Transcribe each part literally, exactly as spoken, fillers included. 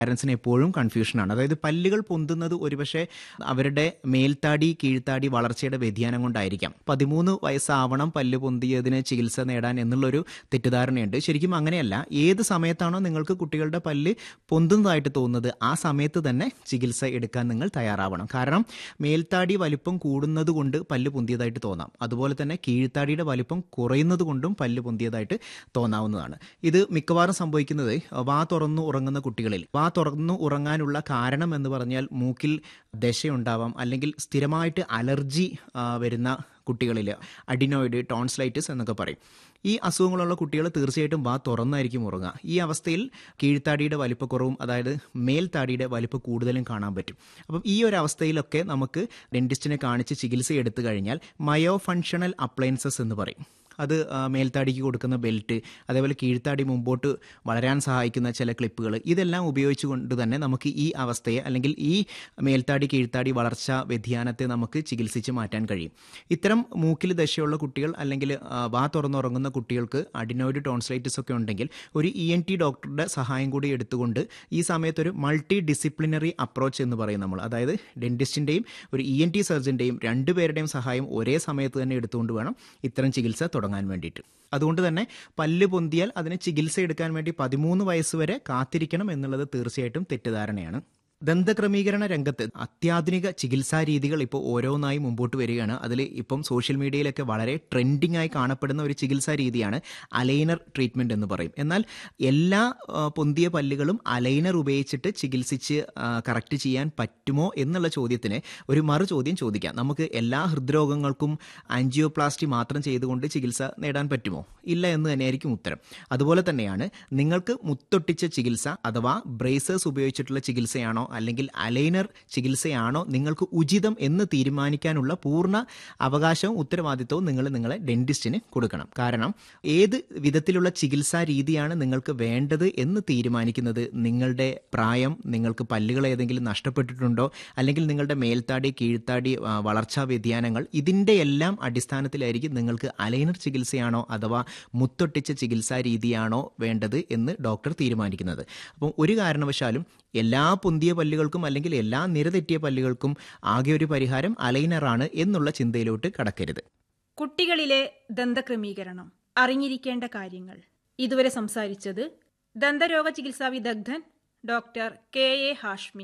പാരൻസിന് എപ്പോഴും കൺഫ്യൂഷനാണ്. അതായത് പല്ലുകൾ പൊന്തുന്നത് ഒരുപക്ഷെ അവരുടെ മേൽത്താടി കീഴ്ത്താടി വളർച്ചയുടെ വ്യതിയാനം കൊണ്ടായിരിക്കാം. പതിമൂന്ന് വയസ്സാവണം പല്ല് പൊന്തിയതിന് ചികിത്സ നേടാൻ എന്നുള്ളൊരു തെറ്റിദ്ധാരണയുണ്ട്. ശരിക്കും അങ്ങനെയല്ല. ഏത് സമയത്താണോ നിങ്ങൾക്ക് കുട്ടികളുടെ പല്ല് പൊന്തുന്നതായിട്ട് തോന്നുന്നത് ആ സമയത്ത് തന്നെ ചികിത്സ എടുക്കാൻ നിങ്ങൾ തയ്യാറാവണം. കാരണം മേൽത്താടി വലിപ്പം കൂടുന്നത് കൊണ്ട് പല്ല് പൊന്തിയതായിട്ട് തോന്നാം. അതുപോലെ തന്നെ കീഴ്ത്താടിയുടെ വലിപ്പം കുറയുന്നത് കൊണ്ടും പല്ല് പൊന്തിയതായിട്ട് തോന്നാവുന്നതാണ്. ഇത് മിക്കവാറും സംഭവിക്കുന്നത് വാ തുറന്നു ഉറങ്ങുന്ന കുട്ടികളിൽ. വാ തുറന്നു ഉറങ്ങാനുള്ള കാരണം എന്ന് പറഞ്ഞാൽ മൂക്കിൽ ദശയുണ്ടാവാം, അല്ലെങ്കിൽ സ്ഥിരമായിട്ട് അലർജി വരുന്ന കുട്ടികളിൽ അഡിനോയിഡ്, ടോൺസിലൈറ്റിസ് എന്നൊക്കെ പറയും. ഈ അസുഖങ്ങളുള്ള കുട്ടികൾ തീർച്ചയായിട്ടും വാ തുറന്നായിരിക്കും ഉറങ്ങുക. ഈ അവസ്ഥയിൽ കീഴ്ത്താടിയുടെ വലിപ്പക്കുറവും അതായത് മേൽത്താടിയുടെ വലിപ്പം കൂടുതലും കാണാൻ പറ്റും. അപ്പം ഈ ഒരു അവസ്ഥയിലൊക്കെ നമുക്ക് ഡെന്റിസ്റ്റിനെ കാണിച്ച് ചികിത്സ എടുത്തു കഴിഞ്ഞാൽ മയോ ഫങ്ഷണൽ അപ്ലയൻസസ് എന്ന് പറയും. അത് മേൽത്താടിക്ക് കൊടുക്കുന്ന ബെൽറ്റ്, അതേപോലെ കീഴ്ത്താടി മുമ്പോട്ട് വളരാൻ സഹായിക്കുന്ന ചില ക്ലിപ്പുകൾ, ഇതെല്ലാം ഉപയോഗിച്ചുകൊണ്ട് തന്നെ നമുക്ക് ഈ അവസ്ഥയെ അല്ലെങ്കിൽ ഈ മേൽത്താടി കീഴ്ത്താടി വളർച്ചാ വ്യതിയാനത്തെ നമുക്ക് ചികിത്സിച്ച് മാറ്റാൻ കഴിയും. ഇത്തരം മൂക്കിൽ ദശയുള്ള കുട്ടികൾ അല്ലെങ്കിൽ വാ തുറന്നുറങ്ങുന്ന കുട്ടികൾക്ക് അഡിനോയിഡ് ടോൺസിലൈറ്റിസ് ഒക്കെ ഉണ്ടെങ്കിൽ ഒരു ഇ എൻ ടി ഡോക്ടറുടെ സഹായം കൂടി എടുത്തുകൊണ്ട് ഈ സമയത്തൊരു മൾട്ടി ഡിസിപ്ലിനറി അപ്രോച്ച് എന്ന് പറയും നമ്മൾ. അതായത് ഡെന്റിസ്റ്റിൻ്റെയും ഒരു ഇ എൻ ടി സർജൻ്റെയും രണ്ടുപേരുടെയും സഹായം ഒരേ സമയത്ത് തന്നെ എടുത്തുകൊണ്ട് വേണം ഇത്തരം ചികിത്സ തുടങ്ങാൻ വേണ്ടിയിട്ട്. അതുകൊണ്ട് തന്നെ പല്ല് പൊന്തിയാൽ അതിന് ചികിത്സ എടുക്കാൻ വേണ്ടി പതിമൂന്ന് വയസ്സ് വരെ കാത്തിരിക്കണം എന്നുള്ളത് തീർച്ചയായിട്ടും തെറ്റിദ്ധാരണയാണ്. ദന്തക്രമീകരണ രംഗത്ത് അത്യാധുനിക ചികിത്സാ രീതികൾ ഇപ്പോൾ ഓരോന്നായി മുമ്പോട്ട് വരികയാണ്. അതിൽ ഇപ്പം സോഷ്യൽ മീഡിയയിലൊക്കെ വളരെ ട്രെൻഡിങ് ആയി കാണപ്പെടുന്ന ഒരു ചികിത്സാ രീതിയാണ് അലൈനർ ട്രീറ്റ്മെൻറ്റ് എന്ന് പറയും. എന്നാൽ എല്ലാ പൊന്തിയ പല്ലുകളും അലൈനർ ഉപയോഗിച്ചിട്ട് ചികിത്സിച്ച് കറക്റ്റ് ചെയ്യാൻ പറ്റുമോ എന്നുള്ള ചോദ്യത്തിന് ഒരു മറു ചോദ്യം ചോദിക്കാം. നമുക്ക് എല്ലാ ഹൃദ്രോഗങ്ങൾക്കും ആൻജിയോപ്ലാസ്റ്റി മാത്രം ചെയ്തുകൊണ്ട് ചികിത്സ നേടാൻ പറ്റുമോ? ഇല്ല എന്ന് തന്നെയായിരിക്കും ഉത്തരം. അതുപോലെ തന്നെയാണ് നിങ്ങൾക്ക് മുത്തൊട്ടിച്ച ചികിത്സ അഥവാ ബ്രേസേഴ്സ് ഉപയോഗിച്ചിട്ടുള്ള ചികിത്സയാണോ അല്ലെങ്കിൽ അലൈനർ ചികിത്സയാണോ നിങ്ങൾക്ക് ഉചിതം എന്ന് തീരുമാനിക്കാനുള്ള പൂർണ്ണ അവകാശവും ഉത്തരവാദിത്വവും നിങ്ങൾ നിങ്ങളെ ഡെന്റിസ്റ്റിന് കൊടുക്കണം. കാരണം ഏത് വിധത്തിലുള്ള ചികിത്സാ രീതിയാണ് നിങ്ങൾക്ക് വേണ്ടത് എന്ന് തീരുമാനിക്കുന്നത് നിങ്ങളുടെ പ്രായം, നിങ്ങൾക്ക് പല്ലുകൾ ഏതെങ്കിലും നഷ്ടപ്പെട്ടിട്ടുണ്ടോ, അല്ലെങ്കിൽ നിങ്ങളുടെ മേൽത്താടി കീഴ്ത്താടി വളർച്ചാ വ്യതിയാനങ്ങൾ, ഇതിൻ്റെ എല്ലാം അടിസ്ഥാനത്തിലായിരിക്കും നിങ്ങൾക്ക് അലൈനർ ചികിത്സയാണോ അഥവാ മുത്തൊട്ടിച്ച ചികിത്സാ രീതിയാണോ വേണ്ടത് എന്ന് ഡോക്ടർ തീരുമാനിക്കുന്നത്. അപ്പം ഒരു കാരണവശാലും എല്ലാ പൊന്തിയ പല്ലുകൾക്കും അല്ലെങ്കിൽ എല്ലാ നിരതെറ്റിയ പല്ലുകൾക്കും ആകെ ഒരു പരിഹാരം അലൈനറാണ് എന്നുള്ള ചിന്തയിലോട്ട് കടക്കരുത്. കുട്ടികളിലെ ദന്തക്രമീകരണം അറിഞ്ഞിരിക്കേണ്ട കാര്യങ്ങൾ. ഇതുവരെ സംസാരിച്ചത് ദന്തരോഗ ചികിത്സാ വിദഗ്ധൻ doctor K A Hashmi.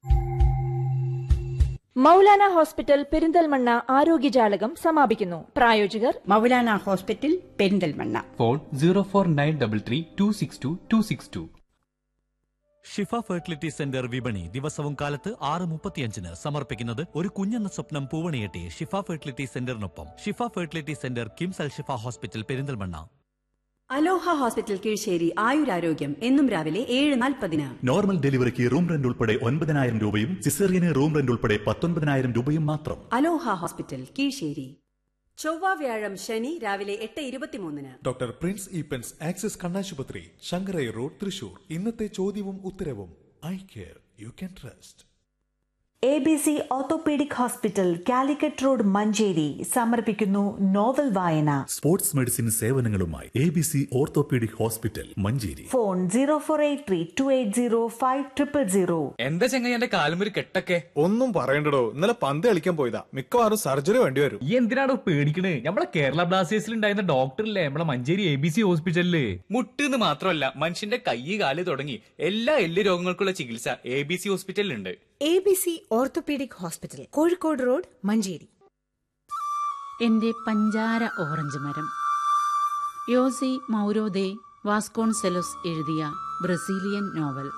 Maulana hospital Perinthalmanna ആരോഗ്യജാലകം സമാപിക്കുന്നു. പ്രായോജകർ Maulana hospital Perinthalmanna. Phone zero four nine double three to six to to six to. Shifa fertility centre വിപണി ദിവസവും കാലത്ത് ആറ് മുപ്പത്തിയഞ്ചിന് സമർപ്പിക്കുന്നത് ഒരു കുഞ്ഞെന്ന സ്വപ്നം പൂവണിയെട്ടി ഷിഫ ഫെർട്ടിലിറ്റി സെന്ററിനൊപ്പം. ഷിഫ ഫെർട്ടിലിറ്റി സെന്റർ കിംസ് അൽ ഷിഫ ഹോസ്പിറ്റൽ പെരിന്തൽമണ്ണ. അലോഹ ഹോസ്പിറ്റൽ കീഴ്ശ്ശേരി ആയുരാരോഗ്യം എന്നും രാവിലെ ഏഴ് നാൽപ്പതിന്. നോർമൽ ഡെലിവറിക്ക് റൂം റെന്റ് ഉൾപ്പെടെ ഒൻപതിനായിരം രൂപയും സിസേറിയന് റൂം റെന്റ് ഉൾപ്പെടെ പത്തൊൻപതിനായിരം രൂപയും മാത്രം. അലോഹ ഹോസ്പിറ്റൽ കീഴ്ശ്ശേരി. ചൊവ്വ വ്യാഴം ശനി രാവിലെ എട്ട് ഇരുപത്തിമൂന്നിന്. ഡോക്ടർ പ്രിൻസ് ഈപ്പൻസ് ആക്സിസ് കണ്ണാശുപത്രി, ശങ്കരൈ റോഡ്, തൃശൂർ. ഇന്നത്തെ ചോദ്യവും ഉത്തരവും eye care you can trust. A B C orthopaedic hospital, Calicut road, Manjeri സമർപ്പിക്കുന്നു നോവൽ വായന. Sports medicine സേവനങ്ങളുമായി A B C orthopaedic hospital, Manjeri. Phone zero four eight three to eight zero five triple zero. എന്താ ചെങ്ങ എന്റെ കാലുമൊരു കെട്ടൊക്കെ? ഒന്നും പറയണ്ടടോ, ഇന്നലെ പന്ത് കളിക്കാൻ പോയതാ. മിക്കവാറും സർജറി വേണ്ടി വരും. ഈ എന്തിനാടോ പേടിക്കണേ? നമ്മളെ കേരള ബ്ലാസ്റ്റേഴ്സിൽ ഉണ്ടായിരുന്ന ഡോക്ടറില്ലേ നമ്മളെ മഞ്ചേരി എ ബി സി ഹോസ്പിറ്റലില്. മുട്ടെന്ന് മാത്രമല്ല, മനുഷ്യന്റെ കൈ കാല് തുടങ്ങി എല്ലാ എല്ല് രോഗങ്ങൾക്കുള്ള ചികിത്സ A B C ഹോസ്പിറ്റലിലുണ്ട്. A B C orthopaedic hospital, Kozhikode road, Manjeri. എന്റെ പഞ്ചാര ഓറഞ്ച് മരം. യോസി മൗരോദെ വാസ്കോൺസെലോസ് എഴുതിയ ബ്രസീലിയൻ നോവൽ.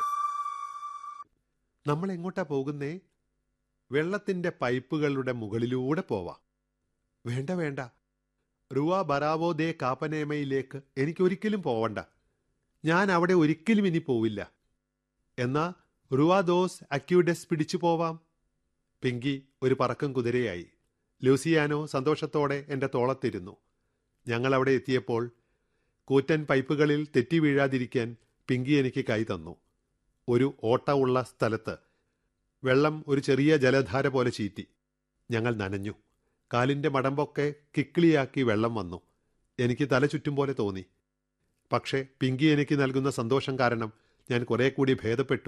നമ്മൾ എങ്ങോട്ടാ പോകുന്നേ? വെള്ളത്തിന്റെ പൈപ്പുകളുടെ മുകളിലൂടെ പോവാം. വേണ്ട വേണ്ട, റുവ ബറാവോ ദേ കാപ്പനേമയിലേക്ക് എനിക്കൊരിക്കലും പോവണ്ട. ഞാൻ അവിടെ ഒരിക്കലും ഇനി പോവില്ല. എന്നാ റുവാദോസ് അക്യൂഡസ് പിടിച്ചു പോവാം. പിങ്കി ഒരു പറക്കം കുതിരയായി. ലൂസിയാനോ സന്തോഷത്തോടെ എൻ്റെ തോളത്തിരുന്നു. ഞങ്ങളവിടെ എത്തിയപ്പോൾ കൂറ്റൻ പൈപ്പുകളിൽ തെറ്റി വീഴാതിരിക്കാൻ പിങ്കി എനിക്ക് കൈ തന്നു. ഒരു ഓട്ട ഉള്ള സ്ഥലത്ത് വെള്ളം ഒരു ചെറിയ ജലധാര പോലെ ചീറ്റി. ഞങ്ങൾ നനഞ്ഞു. കാലിൻ്റെ മടമ്പൊക്കെ കിക്കിളിയാക്കി വെള്ളം വന്നു. എനിക്ക് തല ചുറ്റും പോലെ തോന്നി. പക്ഷേ പിങ്കി എനിക്ക് നൽകുന്ന സന്തോഷം കാരണം ഞാൻ കുറെ കൂടി ഭേദപ്പെട്ടു.